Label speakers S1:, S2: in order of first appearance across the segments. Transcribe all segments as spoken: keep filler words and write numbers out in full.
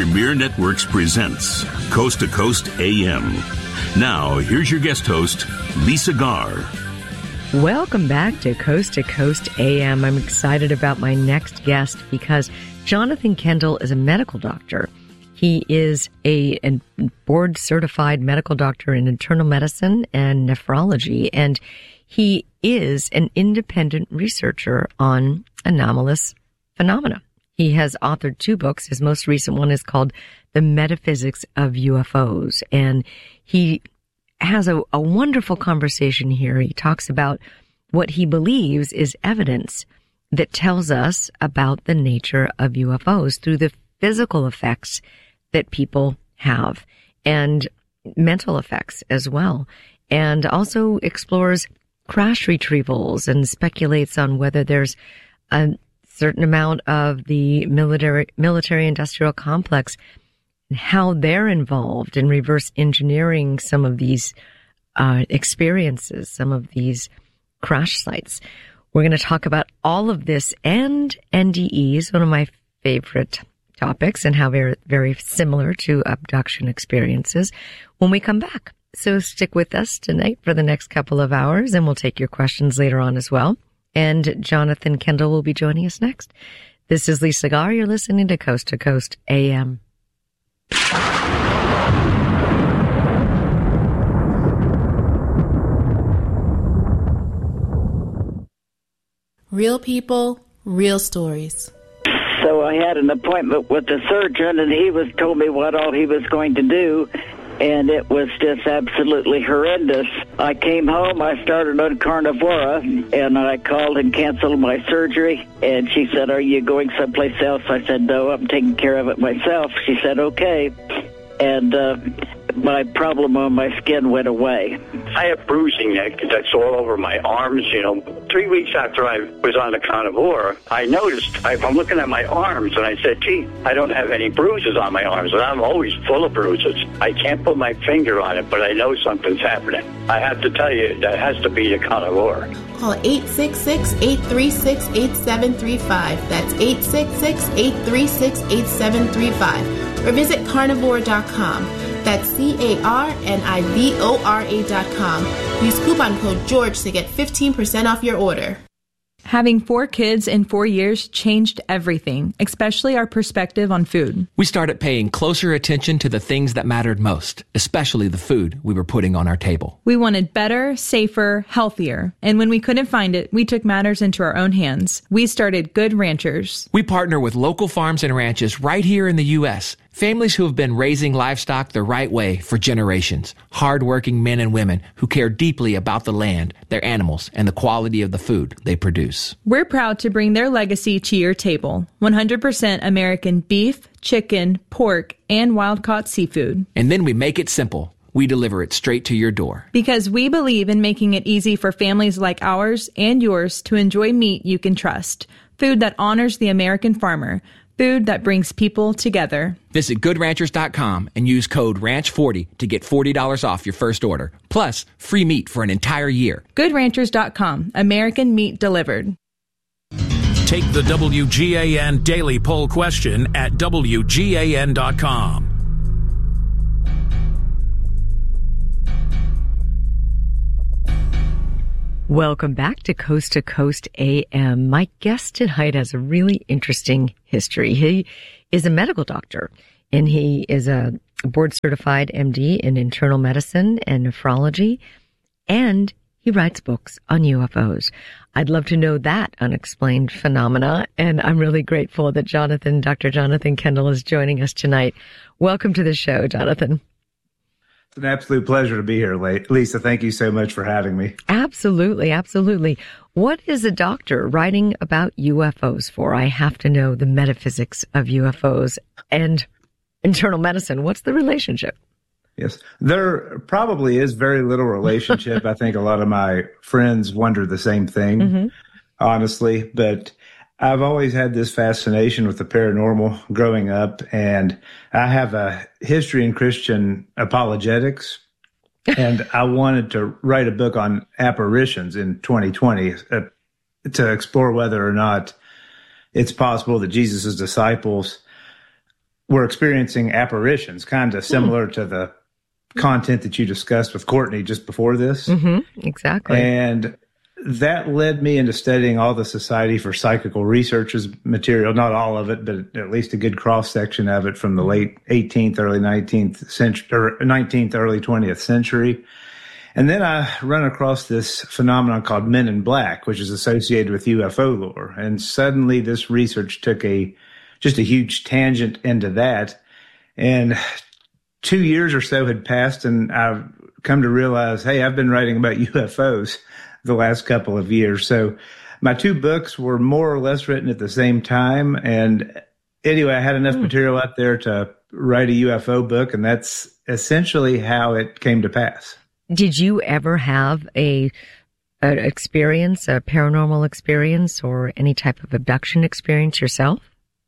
S1: Premier Networks presents Coast to Coast A M. Now, here's your guest host, Lisa Garr.
S2: Welcome back to Coast to Coast A M. I'm excited about my next guest because Jonathan Kendall is a medical doctor. He is a, a board-certified medical doctor in internal medicine and nephrology, and he is an independent researcher on anomalous phenomena. He has authored two books. His most recent one is called The Metaphysics of U F Os, and he has a, a wonderful conversation here. He talks about what he believes is evidence that tells us about the nature of U F Os through the physical effects that people have and mental effects as well, and also explores crash retrievals and speculates on whether there's a certain amount of the military military industrial complex and how they're involved in reverse engineering some of these uh, experiences, some of these crash sites. We're going to talk about all of this and N D Es, one of my favorite topics, and how they're very similar to abduction experiences when we come back. So stick with us tonight for the next couple of hours, and we'll take your questions later on as well. And Jonathan Kendall will be joining us next. This is Lisa Garr. You're listening to Coast to Coast A M.
S3: Real people, real stories.
S4: So I had an appointment with the surgeon, and he was told me what all he was going to do, and it was just absolutely horrendous. I came home, I started on Carnivora, and I called and canceled my surgery, and she said, "Are you going someplace else?" I said, "No, I'm taking care of it myself." She said, "Okay." And uh, my problem on my skin went away.
S5: I have bruising that's all over my arms. You know, three weeks after I was on the Carnivora, I noticed, I, I'm looking at my arms, and I said, gee, I don't have any bruises on my arms, and I'm always full of bruises. I can't put my finger on it, but I know something's happening. I have to tell you, that has to be the Carnivora.
S3: Call eight six six, eight three six, eight seven three five. That's eight six six, eight three six, eight seven three five. Or visit carnivora dot com. That's C A R N I V O R A dot com. Use coupon code George to get fifteen percent off your order.
S6: Having four kids in four years changed everything, especially our perspective on food.
S7: We started paying closer attention to the things that mattered most, especially the food we were putting on our table.
S6: We wanted better, safer, healthier. And when we couldn't find it, we took matters into our own hands. We started Good Ranchers.
S7: We partner with local farms and ranches right here in the U S, families who have been raising livestock the right way for generations. Hard-working men and women who care deeply about the land, their animals, and the quality of the food they produce.
S6: We're proud to bring their legacy to your table. one hundred percent American beef, chicken, pork, and wild-caught seafood.
S7: And then we make it simple. We deliver it straight to your door.
S6: Because we believe in making it easy for families like ours and yours to enjoy meat you can trust. Food that honors the American farmer. Food that brings people together.
S7: Visit good ranchers dot com and use code ranch forty to get forty dollars off your first order. Plus, free meat for an entire year.
S6: good ranchers dot com. American meat delivered.
S8: Take the W G A N Daily Poll question at W G A N dot com.
S2: Welcome back to Coast to Coast A M. My guest tonight has a really interesting history. He is a medical doctor, and he is a board-certified M D in internal medicine and nephrology, and he writes books on U F Os. I'd love to know that unexplained phenomena, and I'm really grateful that Jonathan, Doctor Jonathan Kendall, is joining us tonight. Welcome to the show, Jonathan.
S9: It's an absolute pleasure to be here, Lisa. Thank you so much for having me.
S2: Absolutely, absolutely. What is a doctor writing about U F Os for? I have to know the metaphysics of U F Os and internal medicine. What's the relationship?
S9: Yes, there probably is very little relationship. I think a lot of my friends wonder the same thing, mm-hmm. honestly, but I've always had this fascination with the paranormal growing up, and I have a history in Christian apologetics, and I wanted to write a book on apparitions in twenty twenty uh, to explore whether or not it's possible that Jesus' disciples were experiencing apparitions, kind of similar mm. to the content that you discussed with Courtney just before this.
S2: Mm-hmm, exactly.
S9: And that led me into studying all the Society for Psychical Research's material, not all of it, but at least a good cross-section of it from the late eighteenth, early nineteenth century, or nineteenth, early twentieth century. And then I run across this phenomenon called Men in Black, which is associated with U F O lore. And suddenly this research took a just a huge tangent into that. And two years or so had passed, and I've come to realize, hey, I've been writing about U F Os the last couple of years. So my two books were more or less written at the same time. And anyway, I had enough mm. material out there to write a U F O book, and that's essentially how it came to pass.
S2: Did you ever have a an experience, a paranormal experience, or any type of abduction experience yourself?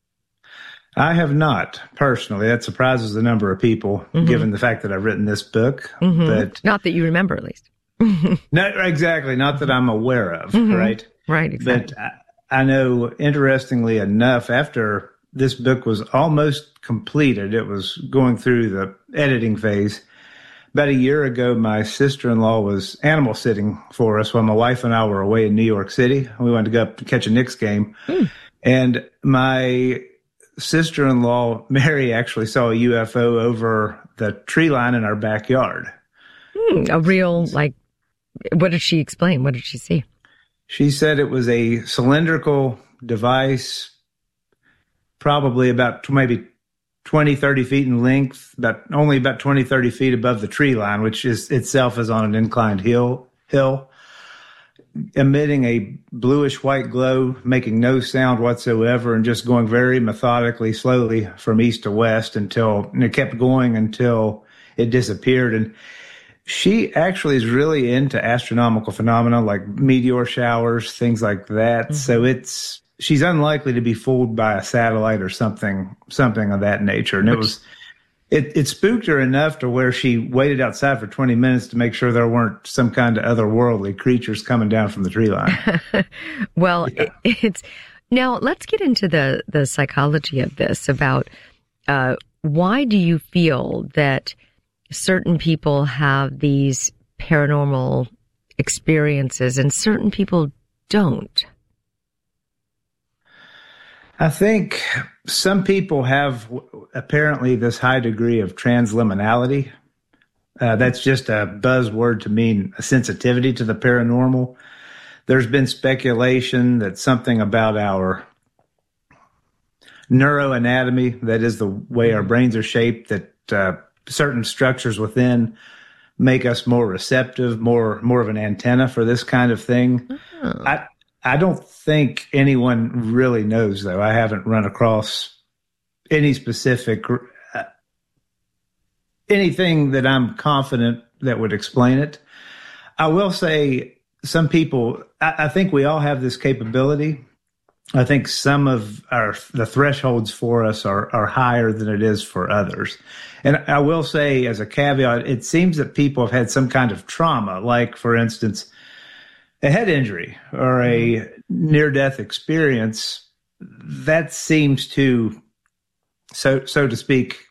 S9: I have not, personally. That surprises a number of people, mm-hmm. given the fact that I've written this book.
S2: Mm-hmm.
S9: But
S2: not that you remember, at least.
S9: Not exactly, not that I'm aware of,
S2: mm-hmm.
S9: right?
S2: Right, exactly.
S9: But I, I know, interestingly enough, after this book was almost completed, it was going through the editing phase. About a year ago, my sister-in-law was animal sitting for us while my wife and I were away in New York City. We wanted to go up to catch a Knicks game. Mm. And my sister-in-law, Mary, actually saw a U F O over the tree line in our backyard.
S2: Mm, a real, like, what did she explain? What did she see?
S9: She said it was a cylindrical device, probably about maybe twenty, thirty feet in length, about only about twenty, thirty feet above the tree line, which is itself is on an inclined hill, hill, emitting a bluish white glow, making no sound whatsoever, and just going very methodically, slowly from east to west until, and it kept going until it disappeared. And she actually is really into astronomical phenomena like meteor showers, things like that. Mm-hmm. So it's, she's unlikely to be fooled by a satellite or something, something of that nature. And it was, it, it spooked her enough to where she waited outside for twenty minutes to make sure there weren't some kind of otherworldly creatures coming down from the tree line.
S2: Well,
S9: yeah.
S2: it, it's, now let's get into the, the psychology of this about, uh, why do you feel that certain people have these paranormal experiences and certain people don't?
S9: I think some people have apparently this high degree of transliminality. Uh, that's just a buzzword to mean a sensitivity to the paranormal. There's been speculation that something about our neuroanatomy, that is the way our brains are shaped, that uh, certain structures within make us more receptive, more more of an antenna for this kind of thing. Oh. I I don't think anyone really knows, though. I haven't run across any specific uh, anything that I'm confident that would explain it. I will say some people, I, I think we all have this capability. I think some of our the thresholds for us are, are higher than it is for others. And I will say as a caveat, it seems that people have had some kind of trauma, like, for instance, a head injury or a near-death experience. That seems to, so so to speak,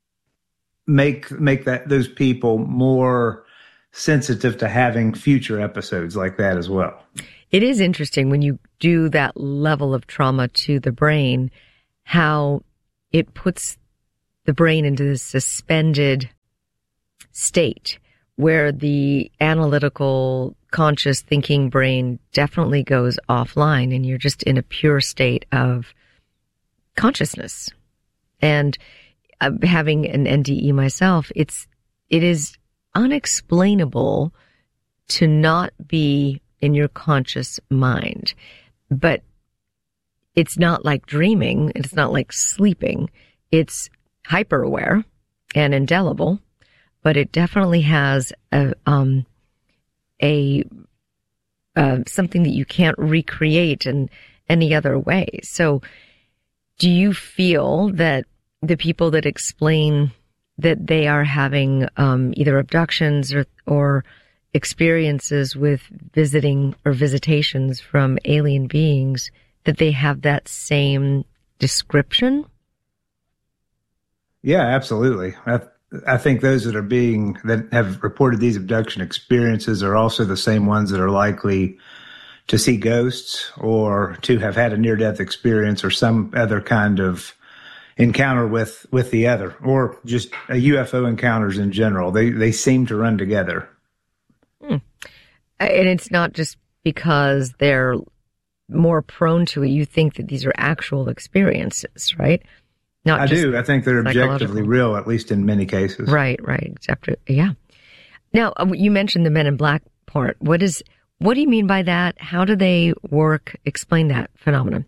S9: make make that those people more sensitive to having future episodes like that as well.
S2: It is interesting when you do that level of trauma to the brain, how it puts the brain into this suspended state where the analytical, conscious thinking brain definitely goes offline and you're just in a pure state of consciousness. And uh, having an N D E myself, it's, it is unexplainable to not be in your conscious mind. But it's not like dreaming. It's not like sleeping. It's hyper aware and indelible, but it definitely has a, um, a, uh, something that you can't recreate in any other way. So do you feel that the people that explain that they are having, um, either abductions or, or experiences with visiting or visitations from alien beings, that they have that same description?
S9: Yeah, absolutely. I, I think those that are being, that have reported these abduction experiences are also the same ones that are likely to see ghosts or to have had a near-death experience or some other kind of encounter with, with the other, or just a U F O encounters in general. They, they seem to run together.
S2: Hmm. And it's not just because they're more prone to it. You think that these are actual experiences, right? Not
S9: I
S2: just
S9: do. I think they're objectively real, at least in many cases.
S2: Right, right. Except, yeah. Now, you mentioned the Men in Black part. What is, what do you mean by that? How do they work? Explain that phenomenon.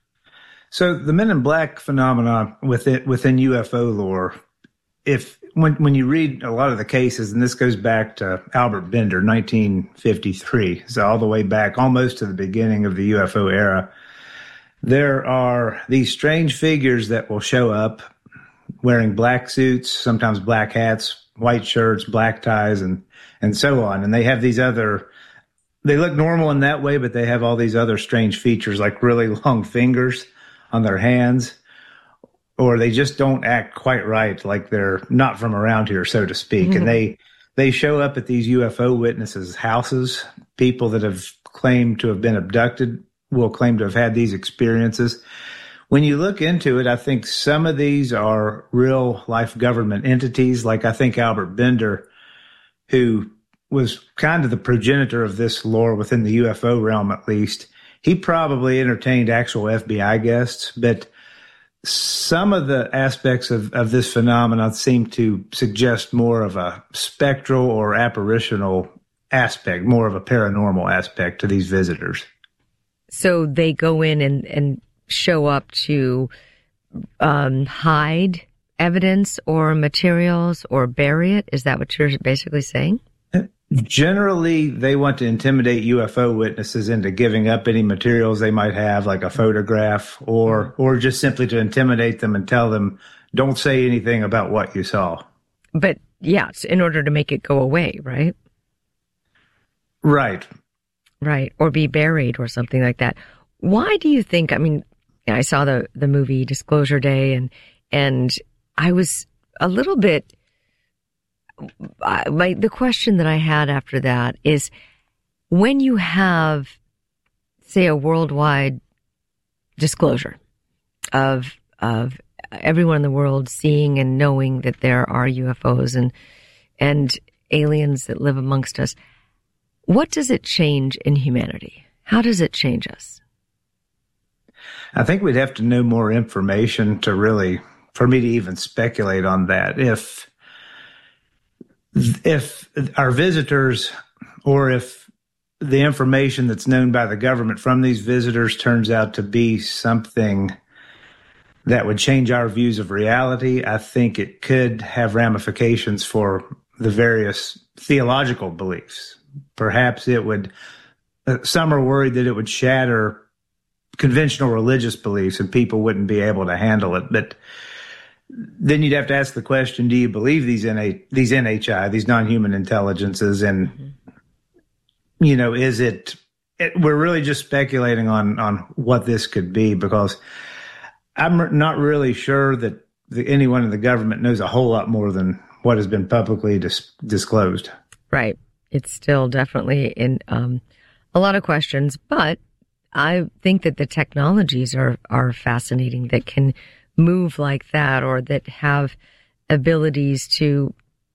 S9: So the Men in Black phenomenon within, within U F O lore, if when when you read a lot of the cases, and this goes back to Albert Bender, nineteen fifty-three, so all the way back almost to the beginning of the U F O era, there are these strange figures that will show up wearing black suits, sometimes black hats, white shirts, black ties, and and so on. And they have these other, they look normal in that way, but they have all these other strange features, like really long fingers on their hands, or they just don't act quite right, like they're not from around here, so to speak. Mm-hmm. And they they show up at these U F O witnesses' houses. People that have claimed to have been abducted will claim to have had these experiences. When you look into it, I think some of these are real life government entities, like I think Albert Bender, who was kind of the progenitor of this lore within the U F O realm, at least. He probably entertained actual F B I guests, but some of the aspects of, of this phenomenon seem to suggest more of a spectral or apparitional aspect, more of a paranormal aspect to these visitors.
S2: So they go in and, and show up to um, hide evidence or materials or bury it? Is that what you're basically saying?
S9: Generally, they want to intimidate U F O witnesses into giving up any materials they might have, like a photograph, or or just simply to intimidate them and tell them, don't say anything about what you saw.
S2: But, yeah, in order to make it go away, right?
S9: Right.
S2: Right, or be buried or something like that. Why do you think, I mean, I saw the, the movie Disclosure Day, and and I was a little bit... I, my, the question that I had after that is, when you have, say, a worldwide disclosure of of everyone in the world seeing and knowing that there are U F Os and and aliens that live amongst us, what does it change in humanity? How does it change us?
S9: I think we'd have to know more information to really, for me to even speculate on that. If If our visitors, or if the information that's known by the government from these visitors turns out to be something that would change our views of reality, I think it could have ramifications for the various theological beliefs. Perhaps it would, uh, some are worried that it would shatter conventional religious beliefs and people wouldn't be able to handle it. But then you'd have to ask the question, do you believe these N A, these N H I, these non-human intelligences? And, mm-hmm. you know, is it, it, we're really just speculating on, on what this could be, because I'm not really sure that the, anyone in the government knows a whole lot more than what has been publicly dis- disclosed.
S2: Right. It's still definitely in um, a lot of questions, but I think that the technologies are, are fascinating that can move like that, or that have abilities to